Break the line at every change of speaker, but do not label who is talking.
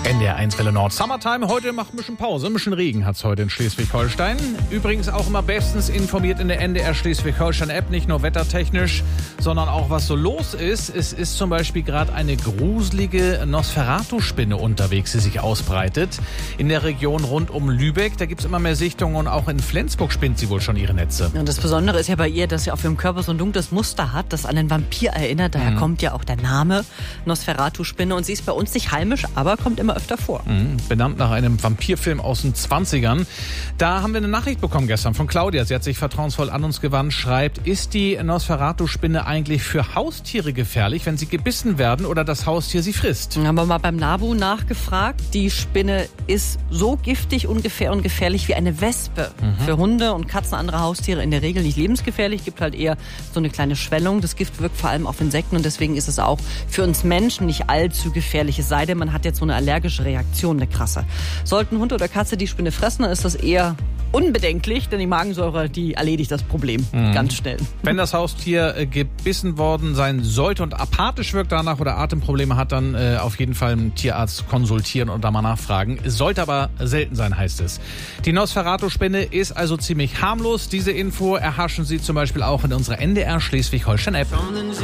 NDR 1 Welle Nord Summertime. Heute macht ein bisschen Pause. Ein bisschen Regen hat es heute in Schleswig-Holstein. Übrigens auch immer bestens informiert in der NDR Schleswig-Holstein-App. Nicht nur wettertechnisch, sondern auch was so los ist. Es ist zum Beispiel gerade eine gruselige Nosferatu-Spinne unterwegs, die sich ausbreitet. In der Region rund um Lübeck. Da gibt es immer mehr Sichtungen und auch in Flensburg spinnt sie wohl schon ihre Netze.
Und das Besondere ist ja bei ihr, dass sie auf ihrem Körper so ein dunkles Muster hat, das an einen Vampir erinnert. Daher kommt ja auch der Name Nosferatu-Spinne. Und sie ist bei uns nicht heimisch, aber kommt immer öfter vor.
Benannt nach einem Vampirfilm aus den 20ern. Da haben wir eine Nachricht bekommen gestern von Claudia. Sie hat sich vertrauensvoll an uns gewandt, schreibt, ist die Nosferatu-Spinne eigentlich für Haustiere gefährlich, wenn sie gebissen werden oder das Haustier sie frisst?
Haben wir mal beim NABU nachgefragt. Die Spinne ist so giftig, ungefähr und gefährlich wie eine Wespe. Für Hunde und Katzen, andere Haustiere in der Regel nicht lebensgefährlich. Gibt halt eher so eine kleine Schwellung. Das Gift wirkt vor allem auf Insekten und deswegen ist es auch für uns Menschen nicht allzu gefährlich. Es sei denn, man hat jetzt so eine allergische Reaktion, eine krasse. Sollten Hund oder Katze die Spinne fressen, dann ist das eher unbedenklich, denn die Magensäure, die erledigt das Problem ganz schnell.
Wenn das Haustier gebissen worden sein sollte und apathisch wirkt danach oder Atemprobleme hat, dann auf jeden Fall einen Tierarzt konsultieren und da mal nachfragen. Es sollte aber selten sein, heißt es. Die Nosferatu-Spinne ist also ziemlich harmlos. Diese Info erhaschen Sie zum Beispiel auch in unserer NDR Schleswig-Holstein-App.